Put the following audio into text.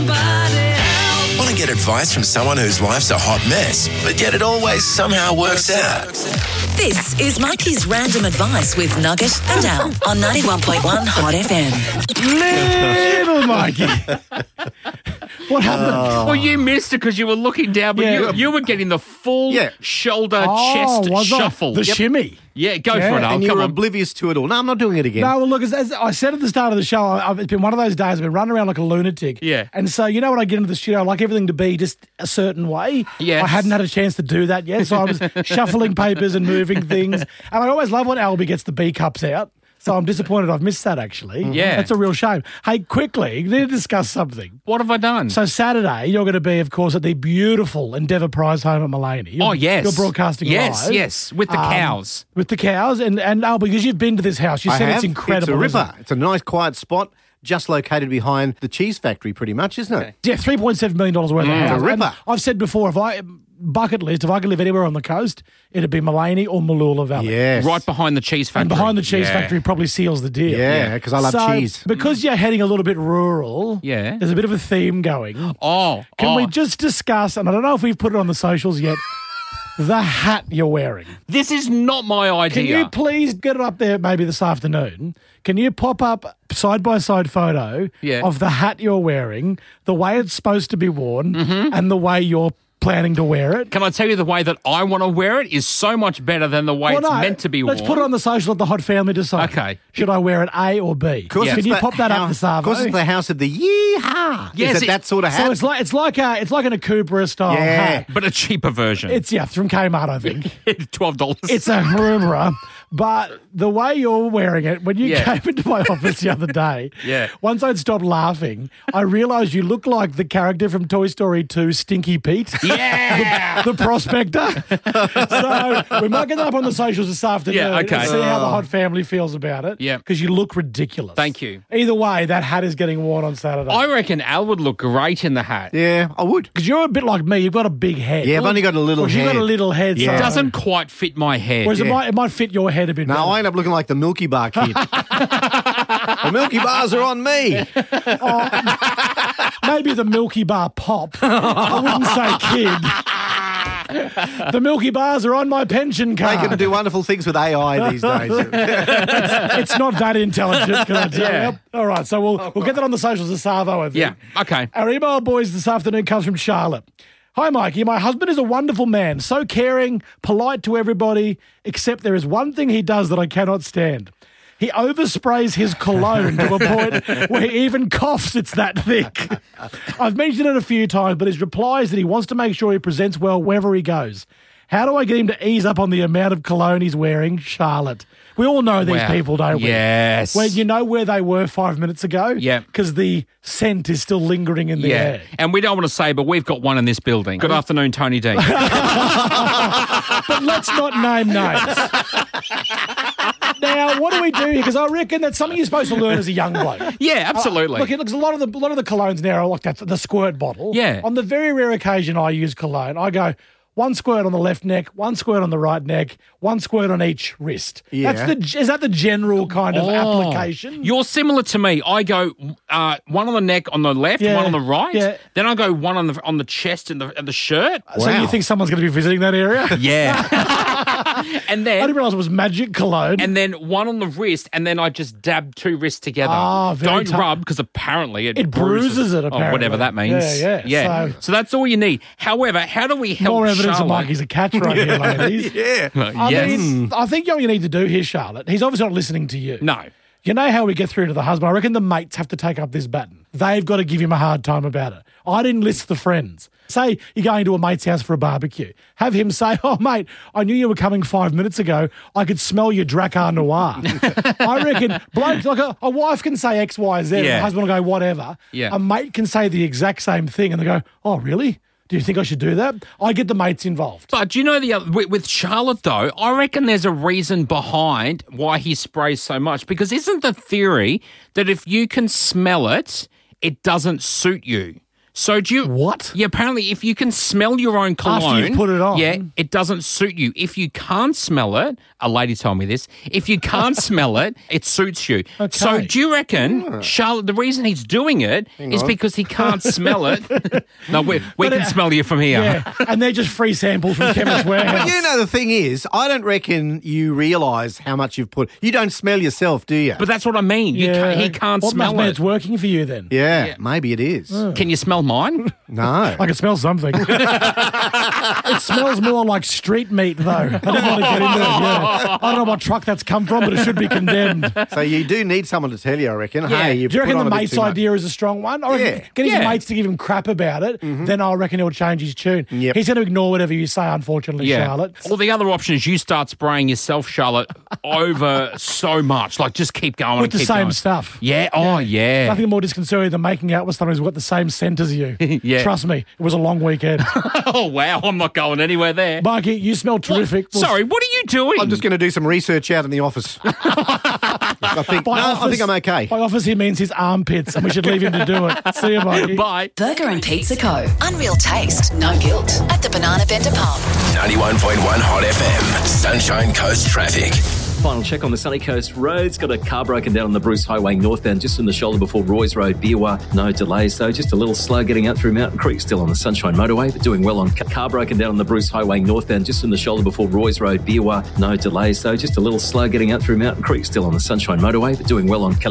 Want to get advice from someone whose life's a hot mess, but yet it always somehow works out? This is Mikey's Random Advice with Nugget and Al on 91.1 Hot FM. Little Mikey. What happened? Well, you missed it because you were looking down, but you were getting the full shoulder chest shuffle. The shimmy. Yeah, go for it, Al. And you Come were on. oblivious to it all. No, I'm not doing it again. No, well, look, as I said at the start of the show, it's been one of those days I've been running around like a lunatic. Yeah. And so, you know, when I get into the studio, I like everything to be just a certain way. Yes. I hadn't had a chance to do that yet, so I was shuffling papers and moving things. And I always love when Albie gets the B cups out. So I'm disappointed I've missed that, actually. Yeah. That's a real shame. Hey, quickly, we need to discuss something. What have I done? So Saturday, you're going to be, of course, at the beautiful Endeavour Prize home at Mullaney. Oh, yes. You're broadcasting live. Yes, with the cows. With the cows. And because you've been to this house, you said it's incredible. It's a isn't ripper. It's a nice, quiet spot, just located behind the cheese factory, pretty much, isn't it? Yeah, $3.7 million worth of house. It's a ripper. And I've said before, if I could live anywhere on the coast, it'd be Mullaney or Malula Valley. Yes. Right behind the cheese factory. And behind the cheese factory probably seals the deal. Yeah, because I love cheese. Because you're heading a little bit rural, there's a bit of a theme going. Can we just discuss, and I don't know if we've put it on the socials yet, the hat you're wearing? This is not my idea. Can you please get it up there maybe this afternoon? Can you pop up side-by-side photo of the hat you're wearing, the way it's supposed to be worn, and the way you're planning to wear it? Can I tell you the way that I want to wear it is so much better than the way it's meant to be worn? Let's put it on the social, let the hot family decide. Okay. Should I wear it A or B? Can you pop that up the Savo? Of course, it's the house of the yeehaw. Yes, Is it that sort of hat? So it's like an Akubra style hat. But a cheaper version. It's from Kmart, I think. $12. It's a rumor, but the way you're wearing it, when you came into my office the other day, once I'd stopped laughing, I realised you look like the character from Toy Story 2, Stinky Pete. Yeah! the prospector. So we might get that up on the socials this afternoon and see how the hot family feels about it. Yeah. Because you look ridiculous. Thank you. Either way, that hat is getting worn on Saturday. I reckon Al would look great in the hat. Yeah, I would. Because you're a bit like me. You've got a big head. Yeah, I've only got a little head. You've got a little head. Yeah. It So. doesn't quite fit my head. Whereas it might fit your head a bit better. No, I end up looking like the Milky Bar kid. The Milky Bars are on me. Maybe the Milky Bar pop. I wouldn't say kid. The Milky Bars are on my pension card. They can do wonderful things with AI these days. It's not that intelligent, can I tell you? All right, so we'll get that on the socials of Savo, I think. Yeah, okay. Our email, boys, this afternoon comes from Charlotte. Hi, Mikey. My husband is a wonderful man, so caring, polite to everybody, except there is one thing he does that I cannot stand. He oversprays his cologne to a point where he even coughs, it's that thick. I've mentioned it a few times, but his reply is that he wants to make sure he presents well wherever he goes. How do I get him to ease up on the amount of cologne he's wearing? Charlotte. We all know these people, don't we? Yes. Where you know where they were 5 minutes ago? Yeah. Because the scent is still lingering in the air. And we don't want to say, but we've got one in this building. Good afternoon, Tony D. But let's not name names. Now, what do we do here? Because I reckon that's something you're supposed to learn as a young bloke. Yeah, absolutely. Look, it looks a lot of the colognes now are like that, the squirt bottle. Yeah. On the very rare occasion I use cologne, I go one squirt on the left neck, one squirt on the right neck, one squirt on each wrist. Yeah. Is that the general kind of application? You're similar to me. I go one on the neck on the left, one on the right. Yeah. Then I go one on the chest and the shirt. So you think someone's going to be visiting that area? Yeah. And then I didn't realise it was magic cologne. And then one on the wrist, and then I just dab two wrists together. Very Don't rub, because apparently it bruises it, apparently. Oh, whatever that means. Yeah. So that's all you need. However, how do we help More evidence Charlotte? of Mikey's a catch right here, ladies. I think what you need to do here, Charlotte, he's obviously not listening to you. No. You know how we get through to the husband? I reckon the mates have to take up this baton. They've got to give him a hard time about it. I didn't list the friends. Say you're going to a mate's house for a barbecue. Have him say, oh, mate, I knew you were coming 5 minutes ago. I could smell your Drakkar Noir. I reckon blokes, like a wife can say X, Y, Z, and the husband will go, whatever. Yeah. A mate can say the exact same thing, and they go, oh, really? Do you think I should do that? I get the mates involved. But do you know with Charlotte, though, I reckon there's a reason behind why he sprays so much. Because isn't the theory that if you can smell it, it doesn't suit you? So do you... What? Yeah, apparently if you can smell your own cologne... After you've put it on. Yeah, it doesn't suit you. If you can't smell it, a lady told me this, if you can't smell it, it suits you. Okay. So do you reckon, Charlotte, the reason he's doing it is because he can't smell it? No, we can smell you from here. Yeah, and they're just free samples from Chemist Warehouse. But you know, the thing is, I don't reckon you realise how much you've put. You don't smell yourself, do you? But that's what I mean. He can't what smell must mean it. it's working for you then? yeah, maybe it is. Can you smell mine? No. I can smell something. It smells more like street meat, though. I didn't want to get into it. Yeah. I don't know what truck that's come from, but it should be condemned. So you do need someone to tell you, I reckon. Hey, you Do you put reckon on the a bit mate's too much. idea is a strong one? I reckon getting his mates to give him crap about it, then I reckon he'll change his tune. Yep. He's going to ignore whatever you say, unfortunately, Charlotte. Or the other option is you start spraying yourself, Charlotte, over so much. Like, just keep going. With the keep same going. stuff. Yeah. Oh, yeah. Nothing more disconcerting than making out with someone who's got the same scent as you. Yeah. Trust me, it was a long weekend. Oh, wow. I'm not going anywhere there. Mikey, you smell terrific. What? Sorry, what are you doing? I'm just going to do some research out in the office. I think I'm okay. By office, he means his armpits, and we should leave him to do it. See you, Mikey. Bye. Burger and Pizza Co. Unreal taste, no guilt. At the Banana Bender Pub. 91.1 Hot FM. Sunshine Coast traffic. Final check on the Sunny Coast roads. Got a car broken down on the Bruce Highway northbound, just in the shoulder before Roy's Road, Beerwah. No delays, though. Just a little slow getting out through Mountain Creek, still on the Sunshine Motorway, but doing well on car broken down on the Bruce Highway northbound, just in the shoulder before Roy's Road, Beerwah. No delays, though. Just a little slow getting out through Mountain Creek, still on the Sunshine Motorway, but doing well on